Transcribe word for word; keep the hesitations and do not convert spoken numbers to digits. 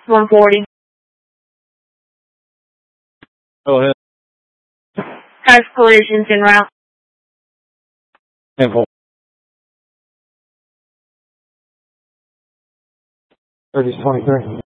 one forty. Go ahead. Has collisions en route. Info. thirty twenty-three.